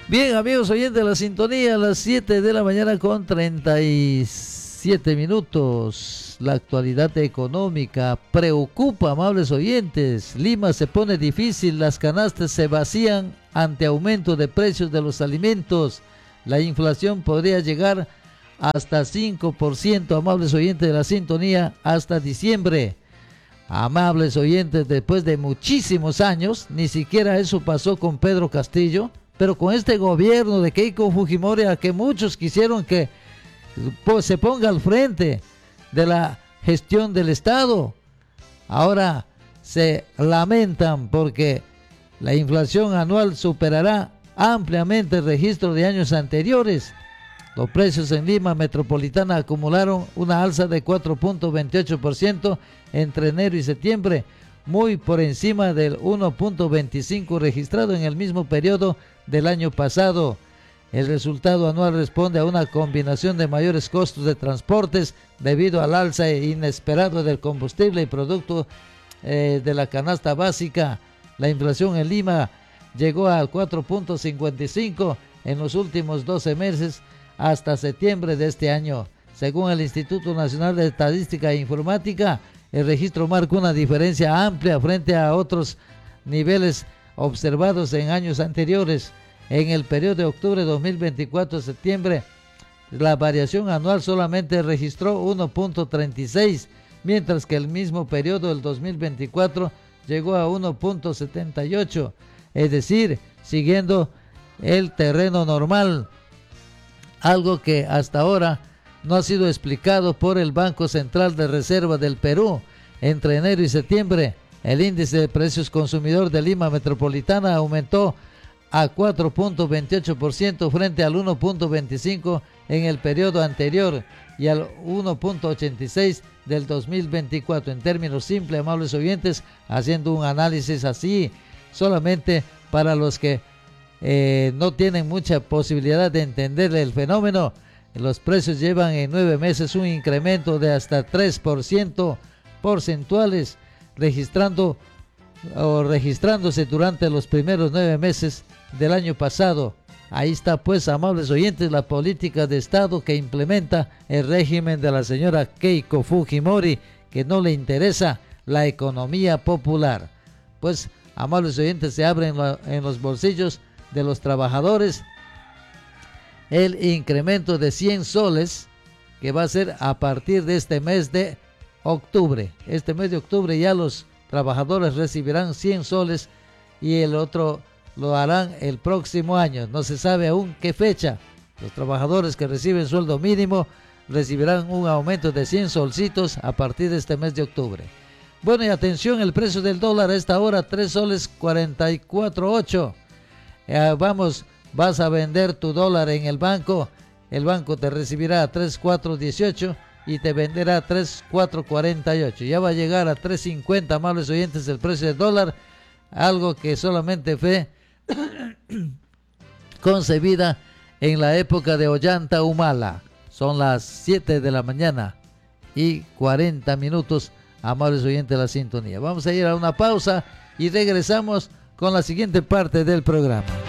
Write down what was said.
Bien, amigos oyentes de la sintonía, a las 7 de la mañana con 37 minutos. La actualidad económica preocupa, amables oyentes. Lima se pone difícil, las canastas se vacían ante aumento de precios de los alimentos. La inflación podría llegar hasta 5%, amables oyentes de la sintonía, hasta diciembre. Amables oyentes, después de muchísimos años, ni siquiera eso pasó con Pedro Castillo, pero con este gobierno de Keiko Fujimori, a que muchos quisieron que se ponga al frente de la gestión del Estado, ahora se lamentan porque la inflación anual superará ampliamente el registro de años anteriores. Los precios en Lima metropolitana acumularon una alza de 4.28% entre enero y septiembre, muy por encima del 1.25% registrado en el mismo periodo del año pasado. El resultado anual responde a una combinación de mayores costos de transportes debido al alza inesperado del combustible y producto de la canasta básica. La inflación en Lima llegó al 4.55% en los últimos 12 meses hasta septiembre de este año. Según el Instituto Nacional de Estadística e Informática, el registro marca una diferencia amplia frente a otros niveles observados en años anteriores. En el periodo de octubre de 2024 a septiembre, la variación anual solamente registró 1.36, mientras que el mismo periodo del 2024 llegó a 1.78, es decir, siguiendo el terreno normal, algo que hasta ahora no ha sido explicado por el Banco Central de Reserva del Perú. Entre enero y septiembre, el índice de precios consumidor de Lima metropolitana aumentó a 4.28% frente al 1.25% en el periodo anterior y al 1.86% del 2024. En términos simples, amables oyentes, haciendo un análisis así, solamente para los que no tienen mucha posibilidad de entender el fenómeno, los precios llevan en 9 meses un incremento de hasta 3% porcentuales, registrándose durante los primeros 9 meses del año pasado. Ahí está pues, amables oyentes, la política de Estado que implementa el régimen de la señora Keiko Fujimori, que no le interesa la economía popular. Pues, amables oyentes, se abren en los bolsillos de los trabajadores el incremento de 100 soles que va a ser a partir de este mes de octubre. Este mes de octubre ya los trabajadores recibirán 100 soles y el otro lo harán el próximo año. No se sabe aún qué fecha. Los trabajadores que reciben sueldo mínimo recibirán un aumento de 100 solcitos a partir de este mes de octubre. Bueno, y atención, el precio del dólar a esta hora, 3 soles 44.8. Vas a vender tu dólar en el banco te recibirá a 3.418 y te venderá a 3.448. Ya va a llegar a 3.50, amables oyentes, el precio del dólar, algo que solamente fue concebida en la época de Ollanta Humala. Son las 7 de la mañana y 40 minutos, amables oyentes de la sintonía. Vamos a ir a una pausa y regresamos con la siguiente parte del programa.